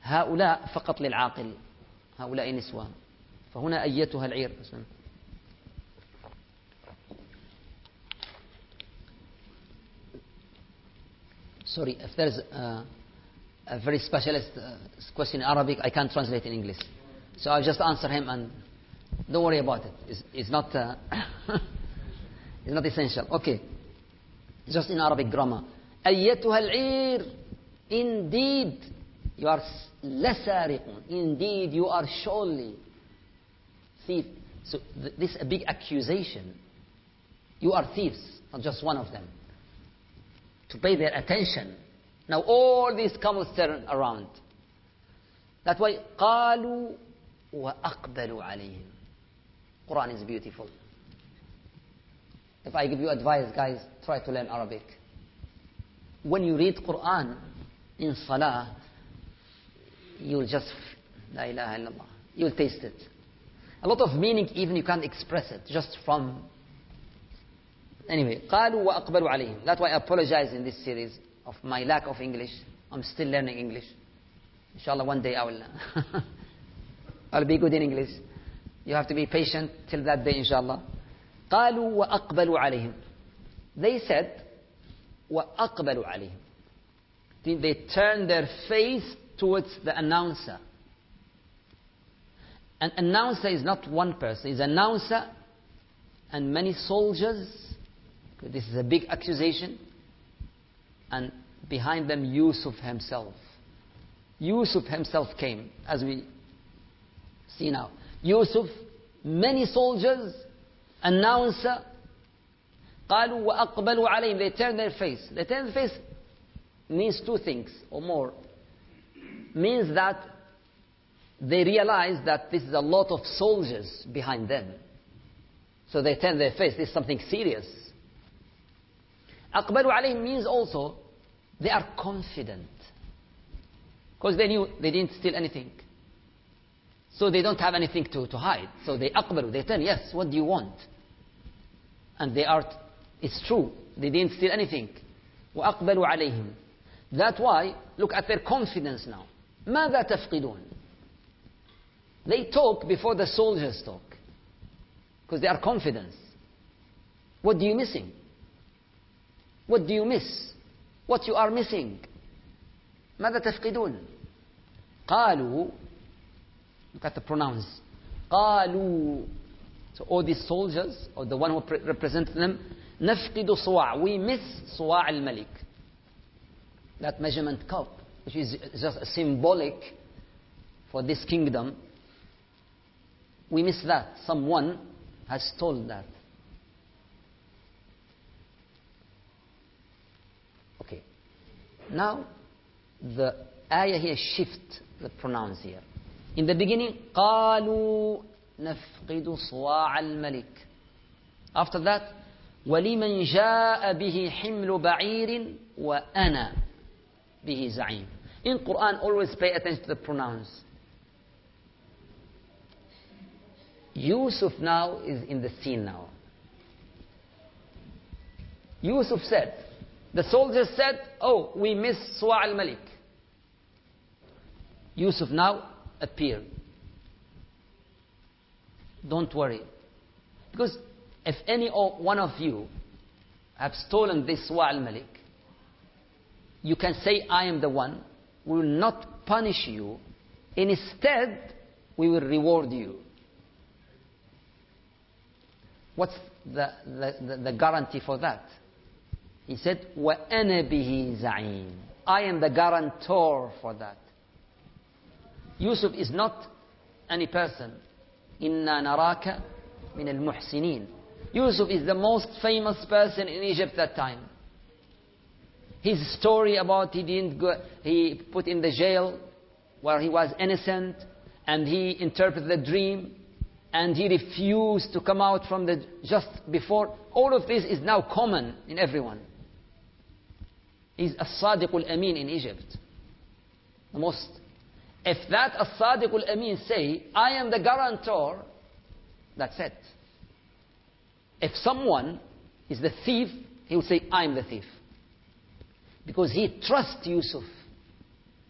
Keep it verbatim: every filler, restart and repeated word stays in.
هؤلاء فقط للعاقل، هؤلاء نسوة. فهنا أيتها العير. Sorry, if there's a, a very specialist uh, question in Arabic, I can't translate in English. So I'll just answer him, and don't worry about it. It's, it's not uh, it's not essential. Okay. Just in Arabic grammar. أيتها العير. Indeed, you are لسارق. Indeed, you are surely thief. So th- this is a big accusation. You are thieves, not just one of them. To pay their attention. Now all these camels turn around. That's why قالوا وأقبلوا عليهم. Quran is beautiful. If I give you advice, guys, try to learn Arabic. When you read Quran in Salah, you'll just, La ilaha illallah, you'll taste it. A lot of meaning, even you can't express it, just from... Anyway, قالوا وأقبلوا عليهم. That's why I apologize in this series of my lack of English. I'm still learning English. Inshallah, one day I will... I'll be good in English. You have to be patient till that day, inshallah. قالوا وأقبلوا عليهم. They said, وأقبلوا عليهم. They turned their face towards the announcer. An announcer is not one person. It's an announcer and many soldiers. This is a big accusation. And behind them, Yusuf himself. Yusuf himself came, as we see now. Yusuf, many soldiers, announcer. قالوا وأقبلوا عليهم. They turn their face. They turn their face means two things or more. Means that they realize that this is a lot of soldiers behind them. So they turn their face. This is something serious. أقبلوا عليهم means also they are confident. Because they knew they didn't steal anything. So they don't have anything to, to hide. So they أقبلوا. They turn, yes, what do you want? And they are, it's true, they didn't steal anything. وأقبلوا عليهم. That's why, look at their confidence now. ماذا تفقدون? They talk before the soldiers talk. Because they are confident. What do you missing? What do you miss? What you are missing? ماذا تفقدون? قالوا. Look at the pronouns. قالوا. So all these soldiers, or the one who pre- represents them, نفقد صواع. We miss صواع الملك. That measurement cup, which is just a symbolic for this kingdom. We miss that. Someone has stolen that. Okay. Now, the ayah here shift the pronouns here. In the beginning, قالوا نفقد صواع الملك. After that, ولمن جاء به حمل بعير وأنا به زعيم. In Quran, always pay attention to the pronouns. Yusuf now is in the scene now. Yusuf said, the soldiers said, oh, we miss Suwa' al-Malik. Yusuf now appeared. Don't worry. Because if any one of you have stolen this Suwa' al-Malik, you can say, I am the one. We will not punish you. Instead, we will reward you. What's the, the, the, the guarantee for that? He said, وَأَنَا بِهِ زَعِيمٌ. I am the guarantor for that. Yusuf is not any person. إِنَّا نَرَاكَ مِنَ الْمُحْسِنِينَ. Yusuf is the most famous person in Egypt at that time. His story about he didn't go, he put in the jail where he was innocent, and he interpreted the dream, and he refused to come out from the just before. All of this is now common in everyone. He's as-Sadiq al-Amin in Egypt. The most. If that as-Sadiq al-Amin say, I am the guarantor, that's it. If someone is the thief, he will say, I am the thief. Because he trusts Yusuf.